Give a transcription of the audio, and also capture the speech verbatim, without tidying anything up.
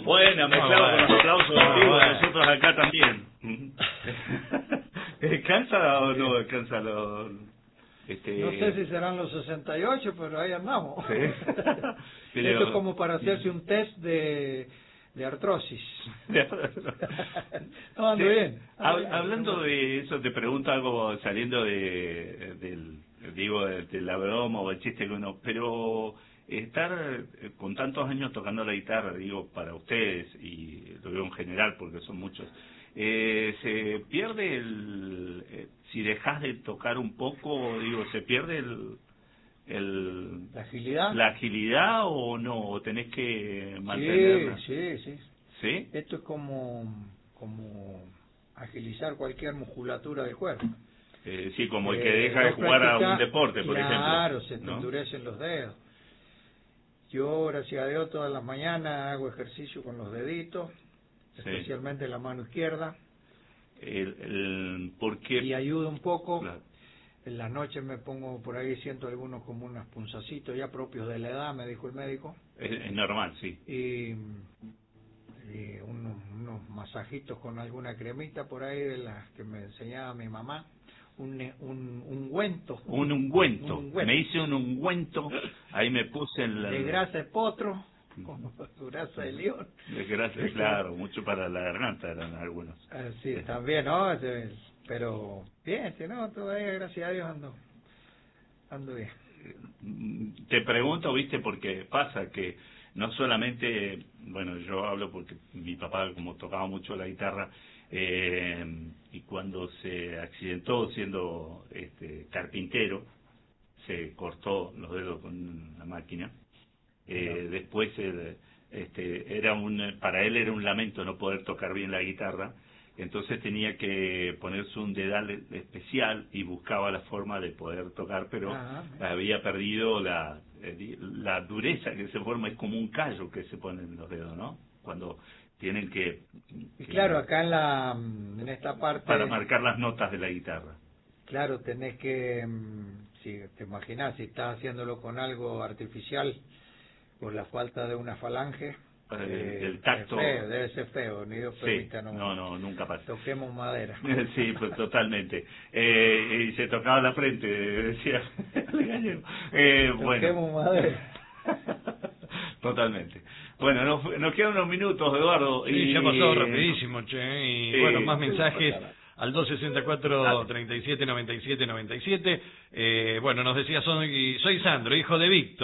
Bueno, mezclado con los aplausos en vivo, nosotros acá también. ¿Descansa o no descansa los...? Este... No sé si serán los sesenta y ocho, pero ahí andamos. ¿Sí? Esto es como para hacerse un test de, de artrosis. No, ando sí. bien. Ando Hab bien. Hablando de eso, te pregunto algo saliendo de, del, digo, de, de la broma o el chiste que uno... Pero estar con tantos años tocando la guitarra, digo, para ustedes, y lo digo en general porque son muchos, eh, se pierde el... Eh, si dejas de tocar un poco, digo, se pierde el... El, ¿La agilidad? ¿La agilidad o no? ¿O tenés que mantenerla? Sí, sí, sí. ¿Sí? Esto es como, como agilizar cualquier musculatura del cuerpo. Eh, sí, como el que Eh, deja de jugar a un deporte, por claro, ejemplo. Claro, se te ¿no? endurecen los dedos. Yo, gracias a Dios, todas las mañanas hago ejercicio con los deditos, sí. especialmente la mano izquierda. El, el, ¿por qué? Y ayuda un poco. Claro. En las noches me pongo por ahí, siento algunos como unos punzacitos ya propios de la edad, me dijo el médico. Es, es normal, sí. Y, y unos, unos masajitos con alguna cremita por ahí de las que me enseñaba mi mamá. Un, un ungüento. Un ungüento. Un ungüento. Me hice un ungüento, ahí me puse en la... De grasa de potro, con grasa de león. De grasa, claro, mucho para la garganta eran algunos. Ah, sí, también, ¿no? Pero bien, ¿no? Todavía, gracias a Dios, ando, ando bien. Te pregunto, viste, porque pasa que no solamente, bueno, yo hablo porque mi papá como tocaba mucho la guitarra, eh, y cuando se accidentó siendo este, carpintero, se cortó los dedos con la máquina. Eh, no. Después eh, este, era un, para él era un lamento no poder tocar bien la guitarra, entonces tenía que ponerse un dedal especial y buscaba la forma de poder tocar, pero Ajá. había perdido la, la dureza que se forma, es como un callo que se pone en los dedos, ¿no? Cuando tienen que... Y claro, acá en la en esta parte... Para marcar las notas de la guitarra. Claro, tenés que, si te imaginas, si estás haciéndolo con algo artificial, por la falta de una falange, eh, el tacto... Feo, debe ser feo, ni Dios permita, sí, no, no, no, nunca pasa. Toquemos madera. Sí, pues totalmente. Eh, y se tocaba la frente, decía el gallego. Eh, Toquemos bueno. madera. Totalmente. Bueno, nos, nos quedan unos minutos, Eduardo. Sí, y ya pasó rapidísimo, che. Y sí, bueno, más mensajes al dos sesenta y cuatro, treinta y siete, noventa y siete, noventa y siete. Eh, bueno, nos decía, soy, soy Sandro, hijo de Víctor.